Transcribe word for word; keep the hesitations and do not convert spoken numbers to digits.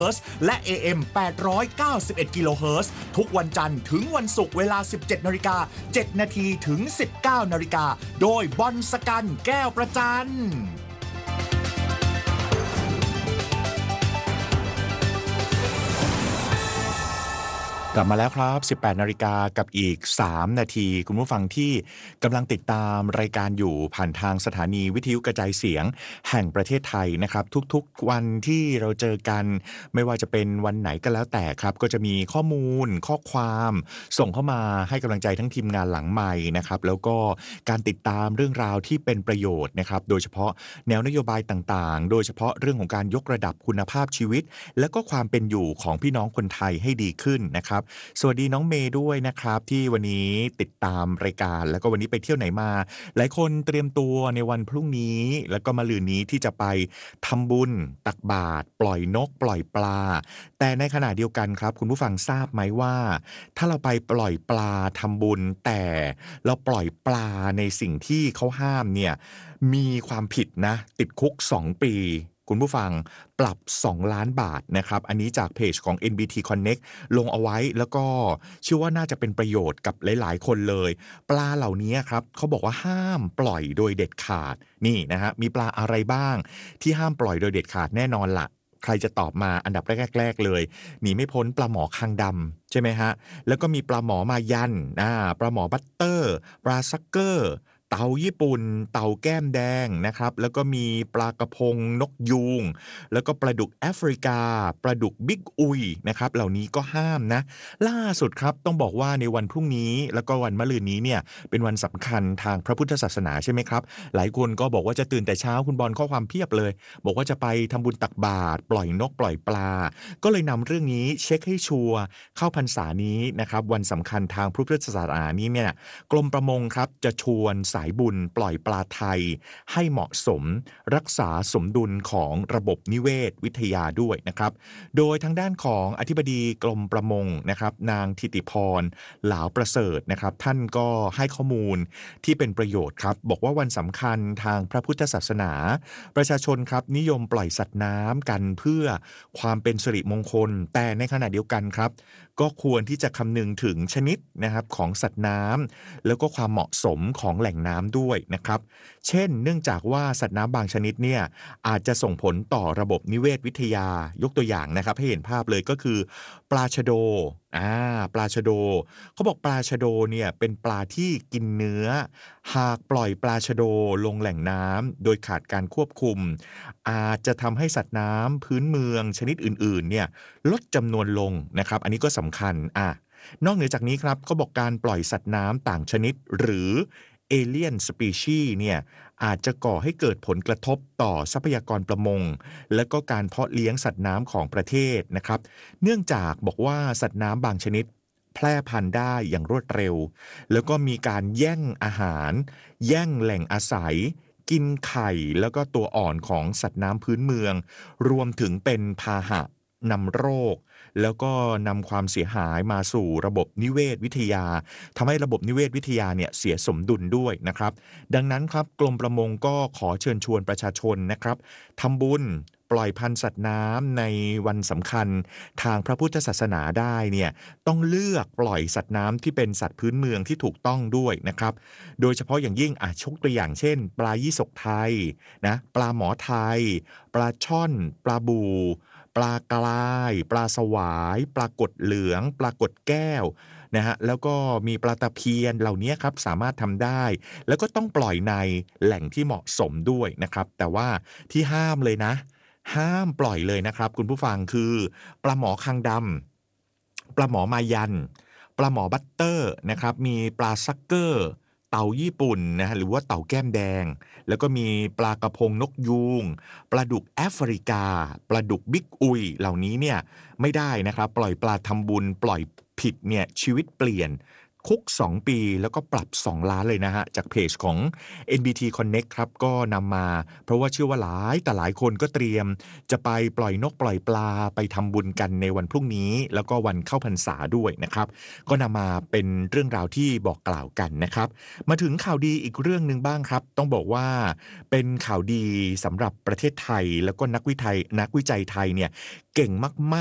และ เอ เอ็ม แปดร้อยเก้าสิบเอ็ด กิโลเฮิรตซ์ ทุกวันจันทร์ถึงวันศุกร์เวลา สิบเจ็ดนาฬิกาเจ็ดนาทีถึง สิบเก้านาฬิกาโดยบอลสกันแก้วประจันกลับมาแล้วครับ สิบแปดนาฬิกากับอีกสามนาทีคุณผู้ฟังที่กำลังติดตามรายการอยู่ผ่านทางสถานีวิทยุกระจายเสียงแห่งประเทศไทยนะครับทุกๆวันที่เราเจอกันไม่ว่าจะเป็นวันไหนก็แล้วแต่ครับก็จะมีข้อมูลข้อความส่งเข้ามาให้กำลังใจทั้งทีมงานหลังไมค์นะครับแล้วก็การติดตามเรื่องราวที่เป็นประโยชน์นะครับโดยเฉพาะแนวนโยบายต่างๆโดยเฉพาะเรื่องของการยกระดับคุณภาพชีวิตและก็ความเป็นอยู่ของพี่น้องคนไทยให้ดีขึ้นนะครับสวัสดีน้องเมย์ด้วยนะครับที่วันนี้ติดตามรายการแล้วก็วันนี้ไปเที่ยวไหนมาหลายคนเตรียมตัวในวันพรุ่งนี้แล้วก็มะรืนนี้ที่จะไปทำบุญตักบาตรปล่อยนกปล่อยปลาแต่ในขณะเดียวกันครับคุณผู้ฟังทราบไหมว่าถ้าเราไปปล่อยปลาทำบุญแต่เราปล่อยปลาในสิ่งที่เขาห้ามเนี่ยมีความผิดนะติดคุกสองปีคุณผู้ฟังปรับสองล้านบาทนะครับอันนี้จากเพจของ เอ็น บี ที Connect ลงเอาไว้แล้วก็เชื่อว่าน่าจะเป็นประโยชน์กับหลายๆคนเลยปลาเหล่านี้ครับเขาบอกว่าห้ามปล่อยโดยเด็ดขาดนี่นะฮะมีปลาอะไรบ้างที่ห้ามปล่อยโดยเด็ดขาดแน่นอนละใครจะตอบมาอันดับแรกๆเลยหนีไม่พ้นปลาหมอคางดำใช่ไหมฮะแล้วก็มีปลาหมอมายันอ่าปลาหมอบัตเตอร์ปลาซักเกอร์เต่าญี่ปุ่นเต่าแก้มแดงนะครับแล้วก็มีปลากระพงนกยูงแล้วก็ปลาดุกแอฟริกาปลาดุกบิ๊กอุยนะครับเหล่านี้ก็ห้ามนะล่าสุดครับต้องบอกว่าในวันพรุ่งนี้แล้วก็วันมะรืนนี้เนี่ยเป็นวันสำคัญทางพระพุทธศาสนาใช่ไหมครับหลายคนก็บอกว่าจะตื่นแต่เช้าคุณบอลข้อความเพียบเลยบอกว่าจะไปทำบุญตักบาตรปล่อยนกปล่อยปลาก็เลยนำเรื่องนี้เช็คให้ชัวร์เข้าพรรษานี้นะครับวันสำคัญทางพระพุทธศาสนานี้เนี่ยกรมประมงครับจะชวนสายบุญปล่อยปลาไทยให้เหมาะสมรักษาสมดุลของระบบนิเวศวิทยาด้วยนะครับโดยทางด้านของอธิบดีกรมประมงนะครับนางธิติพรหลาวประเสริฐนะครับท่านก็ให้ข้อมูลที่เป็นประโยชน์ครับบอกว่าวันสำคัญทางพระพุทธศาสนาประชาชนครับนิยมปล่อยสัตว์น้ำกันเพื่อความเป็นสิริมงคลแต่ในขณะเดียวกันครับก็ควรที่จะคำนึงถึงชนิดนะครับของสัตว์น้ำแล้วก็ความเหมาะสมของแหล่งน้ำด้วยนะครับเช่นเนื่องจากว่าสัตว์น้ำบางชนิดเนี่ยอาจจะส่งผลต่อระบบนิเวศวิทยายกตัวอย่างนะครับให้เห็นภาพเลยก็คือปลาชะโดอ่าปลาชะโดเขาบอกปลาชะโดเนี่ยเป็นปลาที่กินเนื้อหากปล่อยปลาชะโดลงแหล่งน้ำโดยขาดการควบคุมอาจจะทำให้สัตว์น้ำพื้นเมืองชนิดอื่นๆเนี่ยลดจำนวนลงนะครับอันนี้ก็สำคัญอ่ะนอกเหนือจากนี้ครับเขาบอกการปล่อยสัตว์น้ำต่างชนิดหรือเอเลียนสปีชีส์เนี่ยอาจจะก่อให้เกิดผลกระทบต่อทรัพยากรประมงและก็การเพาะเลี้ยงสัตว์น้ำของประเทศนะครับเนื่องจากบอกว่าสัตว์น้ำบางชนิดแพร่พันธุ์ได้อย่างรวดเร็วแล้วก็มีการแย่งอาหารแย่งแหล่งอาศัยกินไข่แล้วก็ตัวอ่อนของสัตว์น้ำพื้นเมืองรวมถึงเป็นพาหะนำโรคแล้วก็นำความเสียหายมาสู่ระบบนิเวศวิทยาทำให้ระบบนิเวศวิทยาเนี่ยเสียสมดุลด้วยนะครับดังนั้นครับกรมประมงก็ขอเชิญชวนประชาชนนะครับทำบุญปล่อยพันธุ์สัตว์น้ำในวันสำคัญทางพระพุทธศาสนาได้เนี่ยต้องเลือกปล่อยสัตว์น้ำที่เป็นสัตว์พื้นเมืองที่ถูกต้องด้วยนะครับโดยเฉพาะอย่างยิ่งอ่ะชกตัวอย่างเช่นปลายี่สกไทยนะปลาหมอไทยปลาช่อนปลาบูปลากรายปลาสวายปลากดเหลืองปลากดแก้วนะฮะแล้วก็มีปลาตะเพียนเหล่านี้ครับสามารถทำได้แล้วก็ต้องปล่อยในแหล่งที่เหมาะสมด้วยนะครับแต่ว่าที่ห้ามเลยนะห้ามปล่อยเลยนะครับคุณผู้ฟังคือปลาหมอคางดำปลาหมอมายันปลาหมอบัตเตอร์นะครับมีปลาซักเกอร์เต่าญี่ปุ่นนะฮะหรือว่าเต่าแก้มแดงแล้วก็มีปลากระพงนกยูงปลาดุกแอฟริกาปลาดุกบิ๊กอุยเหล่านี้เนี่ยไม่ได้นะครับปล่อยปลาทำบุญปล่อยผิดเนี่ยชีวิตเปลี่ยนคุกสองปีแล้วก็ปรับสองล้านเลยนะฮะจากเพจของ เอ็น บี ที Connect ครับก็นำมาเพราะว่าเชื่อว่าหลายแต่หลายคนก็เตรียมจะไปปล่อยนกปล่อยปลาไปทำบุญกันในวันพรุ่งนี้แล้วก็วันเข้าพรรษาด้วยนะครับก็นำมาเป็นเรื่องราวที่บอกกล่าวกันนะครับมาถึงข่าวดีอีกเรื่องหนึ่งบ้างครับต้องบอกว่าเป็นข่าวดีสำหรับประเทศไทยแล้วก็นักวิทัยนักวิจัยไทยเนี่ยเก่งมากๆ